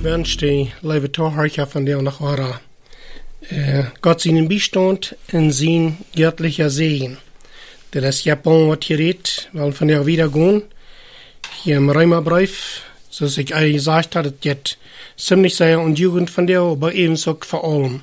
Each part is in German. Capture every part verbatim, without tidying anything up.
wünsche die liebe Zuhörer von der nach Wara. Äh, Gott seinen Beistand in sein göttlicher Segen. Der ist Japan was hier redet, weil von der wieder gehen. Hier im Römerbrief, so ich eigentlich gesagt habe, das geht ziemlich sehr und Jugend von der, aber ebenso vor allem.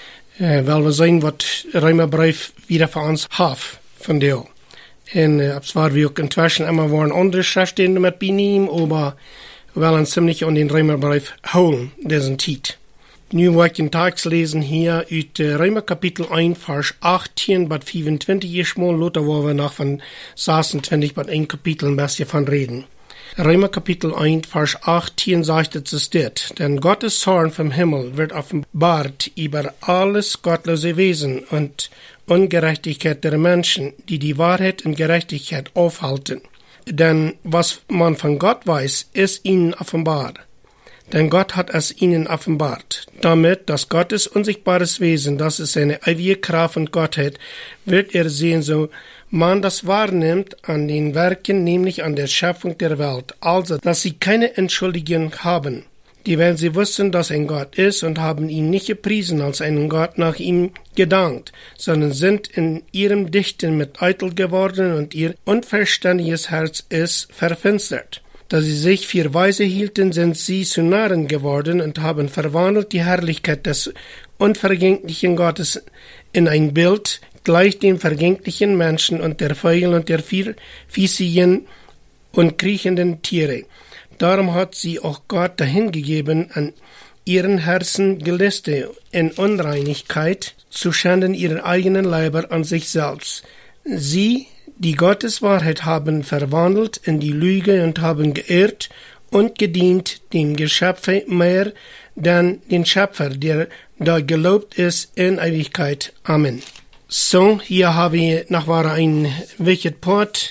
Äh, weil wir sehen, was Römerbrief wieder für uns hat von der. Und äh, zwar wir auch inzwischen immer waren andere Schriftstellen mit beinehmen, aber wir wollen ziemlich an den Römerbrief holen, diesen Titel. Nu wil ik een tekst lezen hier uit uh, Römer Kapitel eins, Vers achtzehn bis fünfundzwanzig is mal, Luther, wo wir noch von sechsundzwanzig bis ein Kapitel ein bisschen von reden. Römer Kapitel eins, Vers achtzehn sagt es dit, denn Gottes Zorn vom Himmel wird offenbart über alles gottlose Wesen und Ungerechtigkeit der Menschen, die die Wahrheit und Gerechtigkeit aufhalten. Denn was man von Gott weiß, ist ihnen offenbar. Denn Gott hat es ihnen offenbart, damit das Gottes unsichtbares Wesen, das ist seine ewige Kraft und Gottheit, wird er sehen, so man das wahrnimmt an den Werken, nämlich an der Schöpfung der Welt, also, dass sie keine Entschuldigung haben. Die, wenn sie wussten, dass ein Gott ist und haben ihn nicht gepriesen als einen Gott nach ihm gedankt, sondern sind in ihrem Dichten mit eitel geworden und ihr unverständiges Herz ist verfinstert. Da sie sich für weise hielten, sind sie zu Narren geworden und haben verwandelt die Herrlichkeit des unvergänglichen Gottes in ein Bild, gleich dem vergänglichen Menschen und der Vögel und der vierfüßigen und kriechenden Tiere. Darum hat sie auch Gott dahingegeben, an ihren Herzen Gelüste in Unreinigkeit, zu schänden ihren eigenen Leiber an sich selbst. Sie, die Gottes Wahrheit haben verwandelt in die Lüge und haben geirrt und gedient dem Geschöpfe mehr denn den Schöpfer, der da gelobt ist in Ewigkeit. Amen. So, hier habe ich noch mal ein wichtiges Part.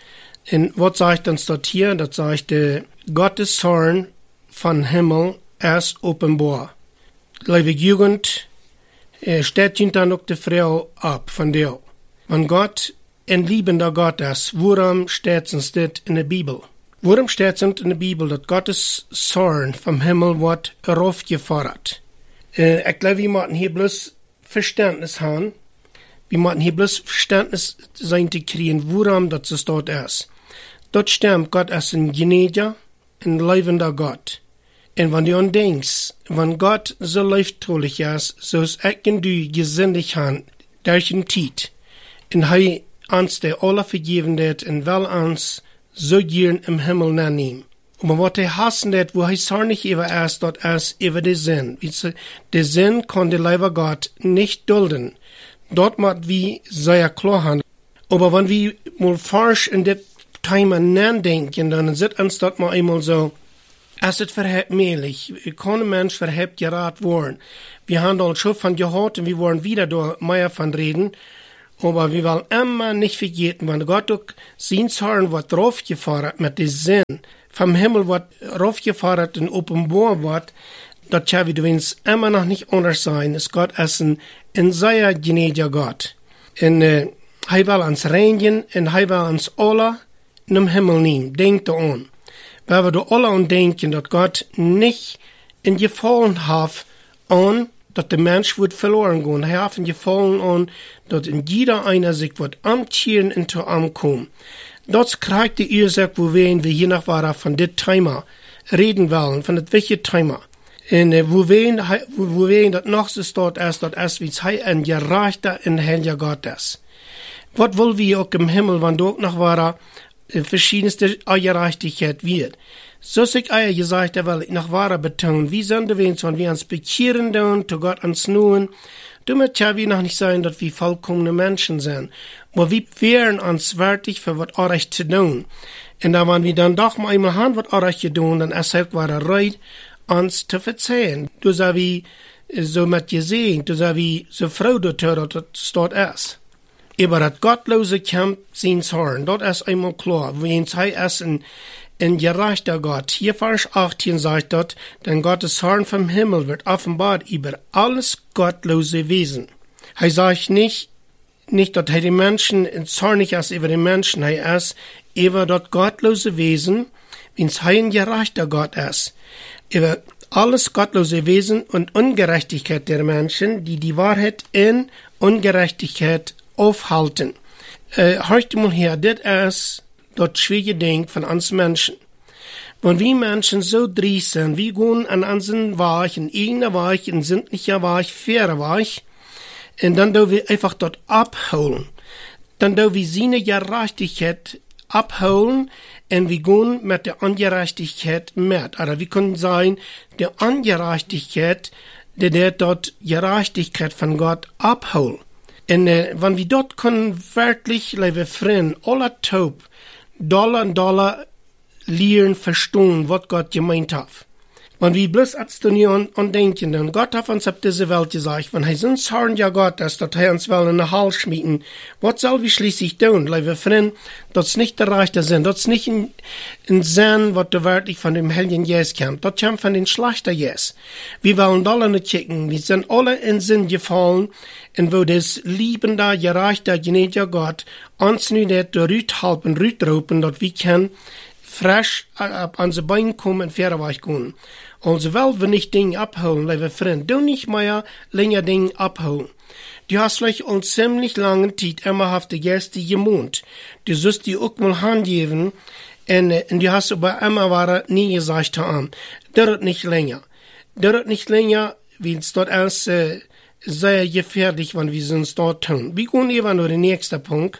Und was sagt uns dort hier? Das sagt, äh, Gottes Zorn von Himmel erst offenbar. Liebe Jugend, äh, steht hinter noch die Frau ab von der. Wenn Gott ein liebender Gott ist, worum steht uns das in der Bibel? Worum steht uns in der Bibel, dass Gottes Zorn vom Himmel wird raufgefahren? Äh, ich glaube, wir müssen hier bloß Verständnis haben. Wir müssen hier bloß Verständnis sein zu kriegen, worum das dort ist. Dort stimmt, Gott ist ein gnädiger, ein leibender Gott. Und wenn du an denkst, wenn Gott so leibtreulich ist, so ist ich und du gesündigt haben, durch den Tiet, und er uns der alle vergeben hat und will uns so gern im Himmel nehmen. Und was er hassen hat, wo er sar nicht über ist, dort ist über den Sinn. Der Sinn kann der lieber Gott nicht dulden. Dort muss wir sehr klar haben. Aber wenn wir mal falsch in der Thema nachdenken, dann sieht uns dort mal einmal so, es ist verhebmählich. Kein Mensch verhebt gerat worden. Wir haben da schon von gehört und wir wollen wieder da mehr von reden. Aber wir wollen immer nicht vergessen, wenn Gott auch sein Zorn wird raufgefahren mit dem Sinn, vom Himmel wird raufgefahren und offenbar wird, das ja wir uns immer noch nicht anders sein, ist Gott ist ein, ein sehr gnädiger Gott. Und äh, er will uns reinigen und er will uns alle in den Himmel nehmen. Denkt daran. Weil wir da alle an denken, dass Gott nicht in Gefallen hat an, dass der Mensch wird verloren gehen. Er hat gefallen an, dass in jeder einer sich wird amtieren und zu ankommen. Das kriegt die Ursache, wo wir hier nach war von dem Thema reden wollen, von dem wichtigen Thema. Und äh, wo wir, wo wir das noch so dort ist, das ist, wie es ein gerechter und heiliger Gott ist. Was wollen wir auch im Himmel, wenn dort noch war, äh, verschiedenste Gerechtigkeit wird? So sich eier gesagt, er will nach wahrer betonen, wie sind wir uns, wenn wir uns bekehren tun, zu Gott uns nun, damit ja wir noch nicht sein, dass wir vollkommene Menschen sind, aber wir wären uns wertig für was Recht zu tun. Und da, wenn wir dann doch mal einmal haben, was Recht zu tun, dann ist es wahre Recht, uns zu verzeihen. Du sagst, wie so mit gesehen, du sagst, wie so froh du dass das dort ist. Aber das gottlose Kampf sein Zorn, dort ist einmal klar, wie uns er ist ein ein gerechter Gott. Hier Vers achtzehn sagt dort, denn Gottes Zorn vom Himmel wird offenbart über alles gottlose Wesen. Er sagt nicht, nicht, dass er die Menschen zornig ist über die Menschen, er ist über das gottlose Wesen, wie es ein gerechter Gott ist. über alles gottlose Wesen und Ungerechtigkeit der Menschen, die die Wahrheit in Ungerechtigkeit aufhalten. Äh, heute mal her, das ist das schwierige Ding von uns Menschen. Wenn wir Menschen so dries sind, wir gehen an unseren Weg, in irgendeiner Weg, in sündlicher Weg, fairer Weg, und dann do wir einfach dort abholen. Dann do wir seine Gerechtigkeit abholen, und wir gehen mit der Ungerechtigkeit mit. Oder wir können sagen, der Ungerechtigkeit, der, der dort Gerechtigkeit von Gott abholt. Und äh, wenn wir dort können wirklich, liebe Freunde, aller taub, Dollar und Dollar lernen, verstehen, was Gott gemeint hat. Wenn wir bloß abstonieren und denken, denn Gott hat uns auf diese Welt gesagt, wenn er sonst hören ja Gott, dass er uns will in den Hals schmieden, was soll wir schließlich tun, liebe Freunde? Das ist nicht der rechte Sinn, das ist nicht ein, ein Sinn, was der wirklich von dem Heiligen Jesus kommt, das kommt von den schlechten Jesus. Wir wollen alle nicht kicken, wir sind alle in Sinn gefallen, und wo das liebende, gerechte, gnädige Gott uns nu nicht rüthalten, rütropen, dass wir können frisch auf unsere Beine kommen und fairerweise gehen. Also, weil wir nicht Dinge abholen, liebe Freunde, du nicht mehr länger Dinge abholen. Du hast vielleicht uns ziemlich lange Zeit immer auf die Gäste gemohnt. Du sollst die auch mal handgeben, und, und du hast aber immer war nie gesagt haben. Das ist nicht länger. Das ist nicht länger, wie es dort ist, äh, sehr gefährlich, wenn wir uns dort tun. Wir gehen eben nur den nächsten Punkt.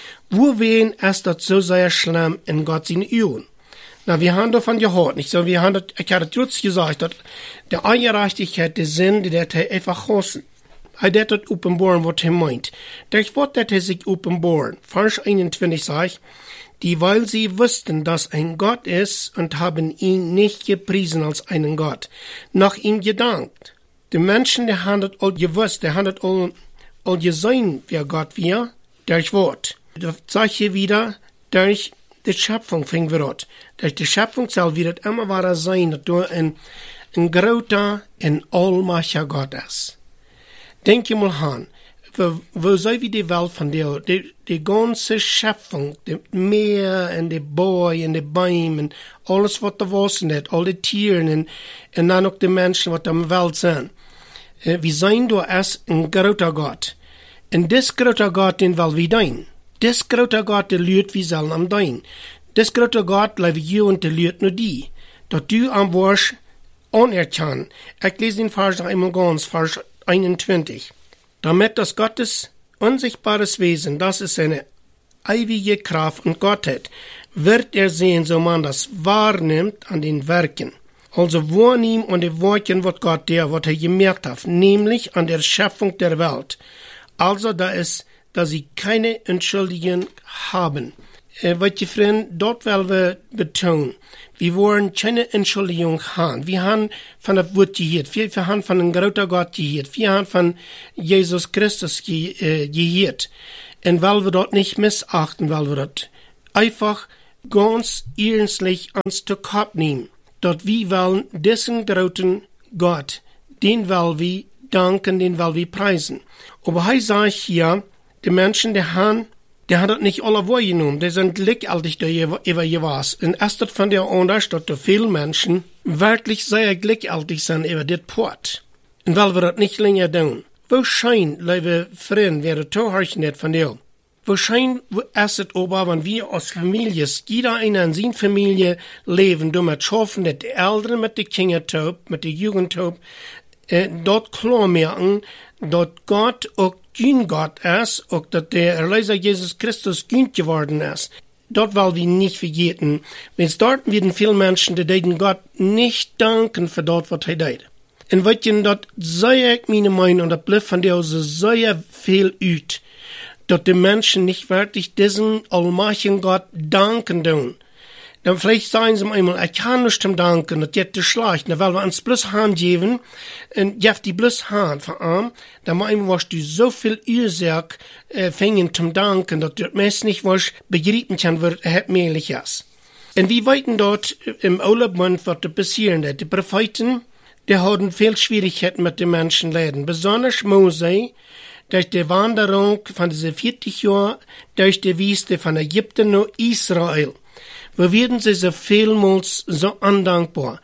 Wo wen ist das so sehr schlimm in Gott seinen Augen? Na, wir haben davon gehört, nicht so, wir haben das, ich hatte jetzt gesagt, dass der Ungerechtigkeit, der Sinn, die der einfach hassen. Er hat das offenbaren, was er meint. Durch was hat er sich offenbaren? Vers einundzwanzig sagt, die, weil sie wussten, dass ein Gott ist und haben ihn nicht gepriesen als einen Gott, noch ihm gedankt. Die Menschen, die haben das all gewusst, die haben das all, all gesehen, wer Gott wir, durch Wort. Das sage ich hier wieder, durch die Schöpfung fing wir dort. Durch die Schöpfung soll wieder immer wahr sein, dass du ein, ein großer, ein allmächtiger Gott ist. Denk mal an, wo, wo sei wie die Welt von dir, die, die ganze Schöpfung, die Meer und die Bäume und die Bäume und alles, was da Wasser hat, alle die Tiere und, und dann auch die Menschen, was am Welt sind. Wir sein du als ein großer Gott. Und das große Gott, den will wir dein. Das große Gott, der lüht wie sollen am dein. Das große Gott, lebe ich und der lüht nur die. Dass du am Wursch anerkannt. Ich lese den Vers noch einmal ganz, Vers einundzwanzig. Damit das Gottes unsichtbares Wesen, das ist seine ewige Kraft und Gottheit, wird er sehen, so man das wahrnimmt an den Werken. Also wahrnehmen an den Werken, was Gott der, was er gemerkt hat, nämlich an der Schöpfung der Welt. Also da ist, dass sie keine Entschuldigung haben. Äh, was die Freunde, dort wollen wir betonen. Wir wollen keine Entschuldigung haben. Wir haben von der Wort gehört. Wir, wir haben von dem großen Gott gehört. Wir haben von Jesus Christus ge, äh, gehört. Und weil wir dort nicht missachten, weil wir dort einfach ganz ernstlich uns zu Kopf nehmen. Dort wir wollen diesen großen Gott, den wollen wir danken, den wollen wir preisen. Aber er sagt hier, die Menschen, die haben, die haben das nicht alle wahrgenommen. Die sind glücklich darüber gewesen. Und erst das von der anders, dass viele Menschen wirklich sehr glücklich sind über das Port. Und weil wir das nicht länger tun. Wahrscheinlich, liebe Freunde, wäre Torhorchen nicht von dir. Wahrscheinlich ist es aber, wenn wir als Familie, jeder einer in seiner Familie leben, damit schaffen, dass die Eltern mit den Kindern taub, mit den Jugendtaub, äh, dort klar merken, dass Gott auch gün Gott ist, auch dass der Erlöser Jesus Christus gün geworden ist. Dort wollen wir nicht vergessen. Wenn es dort werden viele Menschen, die den Gott nicht danken für dort, was er tut. Und was denn dort sehr ich meine Meinung, und das bleibt von der so sehr viel üt, dass die Menschen nicht wirklich diesen allmächtigen Gott danken tun. Dann vielleicht sagen sie einmal, ich kann nicht dem danken, das geht schlecht. Dann wollen wir uns bloß Hand geben, und jeft die bloß Hand verarmen, dann mal was du so viel Ursache äh, fängen zum danken, dass du das nicht was begreifen kann, was er möglich ist. Und wir weiten dort im Urlaub, was da passieren wird. Die Propheten, die hatten viel Schwierigkeiten mit den Menschen leiden. Besonders Mose, durch die Wanderung von diese vierzig Jahren durch die Wüste von Ägypten nach Israel. Wo werden sie so vielmals so undankbar?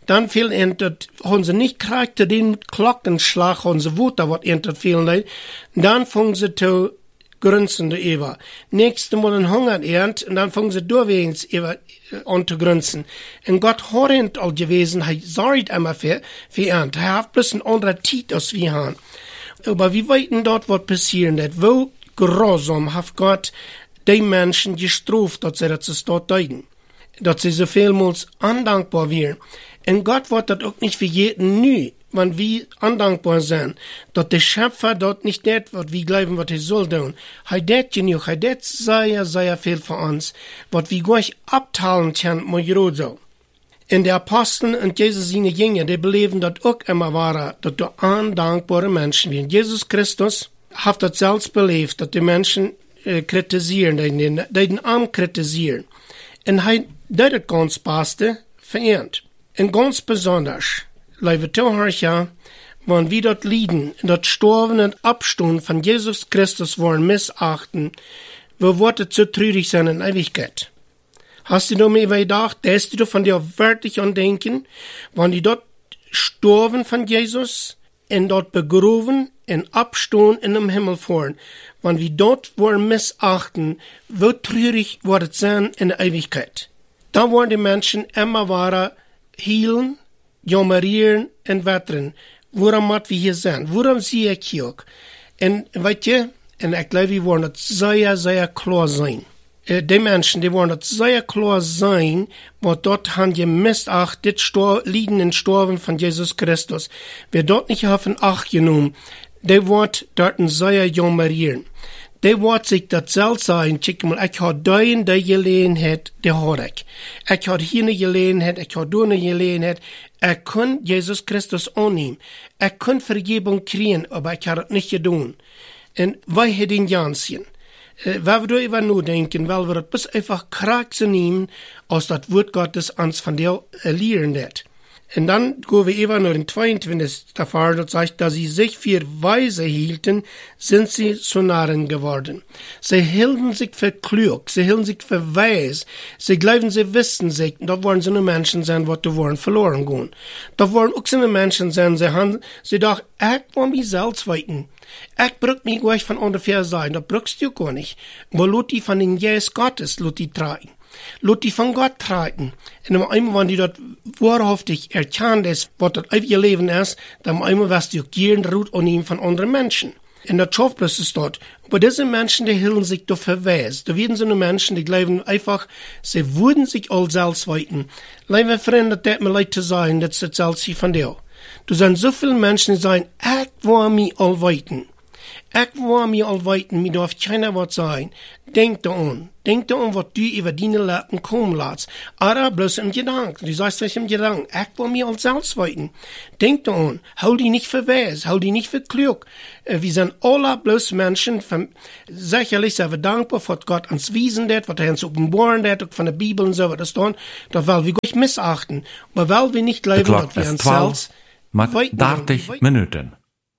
Dann viel entert, haben sie nicht gekriegt, den Glockenschlag, haben sie Wut, da wird entert viel leid. Dann fangen sie zu grünzen, der Eva. Nächste Mal ein Hunger ernt, und dann fangen sie durchwegs Eva an zu grünzen. Und Gott hat all gewesen, er sorgt immer für, für ernt. Er hat bloß ein anderer Tit als wir haben. Aber wie weit denn dort was passieren wird? Wo grausam hat Gott die Menschen gestraft, dass sie das dort deuten? Dass sie so vielmals undankbar wären. Und Gott wird das auch nicht für jeden nü, wenn wir undankbar sind, dass der Schöpfer dort nicht das wird, wie glauben, was er soll tun. Er das genug, er das sehr, sehr viel für uns, was wir gleich abteilen können, mit Jerusalem. In der Aposteln und Jesus seine Jünger, die beleben das auch immer war, dass die undankbare Menschen sind. Jesus Christus hat das selbst belebt, dass die Menschen äh, kritisieren, die den, die den Arm kritisieren. Und er hat das ganz Beste verehrt. Und ganz besonders, liebe Zuhörer, wenn wir dort lieden, dort Sterben und Abstehen von Jesus Christus wollen missachten, wo Worte zu traurig sein in Ewigkeit. Hast du da mir gedacht, dass du von dir wirklich an denken, wenn die dort sterben von Jesus und dort begraben und abstehen in dem Himmel fahren, wenn wir dort wollen missachten, wo traurig wird es sein in der Ewigkeit. Da wollen die Menschen immer wahrer hielen, jammerieren und wettern. Woran mat wir hier sein? Woran sehe ich hier? Und weißt du, und ich glaube, wir wollen das sehr, sehr klar sein. Äh, die Menschen, die wollen das sehr klar sein, was dort haben gemissachtet, liegen in Sterben von Jesus Christus. Wer dort nicht auf in Acht genommen, der wird dort sehr jammerieren. Der wird sich das selbst sagen, check mal, ich habe da in der Gelegenheit, der habe ich. Ich habe hier eine Gelegenheit, ich habe da eine Gelegenheit. Ich kann Jesus Christus annehmen. Ich kann Vergebung kriegen, aber ich habe es nicht getan. Und wir haben den Janschen. Äh, wenn wir darüber nachdenken, weil wir das bis einfach krank zu nehmen, als das Wort Gottes uns von dir äh, lehren wird. Und dann gehen wir eben nur in zweiundzwanzigsten Vers, das sagt, dass sie sich für weise hielten, sind sie zu Narren geworden. Sie hielten sich für klug, sie hielten sich für weise, sie glauben, sie wissen sich, da wollen sie nur Menschen sein, was da wollen verloren gehen. Da wollen auch so Menschen sein, sie haben, sie dachten, ich will mich selbst weiten. Ich brück mich gleich von ungefähr sein, da brückst du gar nicht. Aber lot die von den Jesus Gottes, lot die tragen. Lot die von Gott tragen. Und am einmal, wenn die dort wahrhaftig erkannt ist, was das ewige Leben ist, dann am einmal wirst du gern Ruht an ihm von anderen Menschen. Und das schafft es dort. Aber diese Menschen, die hielten sich doch verweist. Da werden so eine Menschen, die glauben einfach, sie würden sich all selbst weiten. Liebe Freunde, das mir leid zu sein, das ist das selbst von dir. Du sind so viele Menschen, die sagen, ich will mich all weiten. Ich will mich all weiten, mir darf keiner was sagen. Denk daran. Denk daran, was du über deine Lappen kommen lässt. Aber bloß im Gedanken. Du sagst nicht im Gedanken, ich will mich all selbst weiten. Denk daran. Hol die nicht für weise. Hol die nicht für klug. Wir sind alle bloß Menschen, von, sicherlich sind wir dankbar, was Gott uns wiesen hat, was er uns offenbaren hat, auch von der Bibel und so, was das tun. Da wollen wir euch missachten. Aber weil wir nicht glauben, dass wir uns selbst mit dertig Minuten.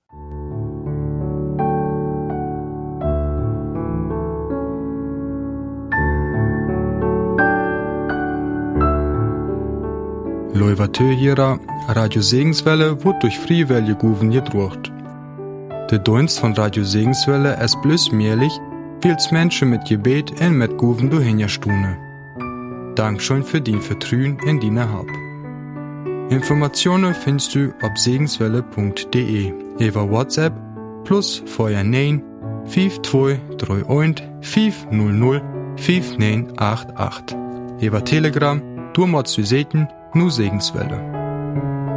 Leuvatö Radio Segenswelle wird durch Friewelle Guven gedruckt. Der Dienst von Radio Segenswelle ist bloß möglich, weil es Menschen mit Gebet und mit Guven durchhinterstunden. Dankeschön für dein Vertrauen in deine Hab. Informationen findest du auf segenswelle punkt de über WhatsApp plus vorher neun fünf zwei drei eins fünf null null fünf neun acht acht. Über Telegram, du musst du sehen, nur Segenswelle.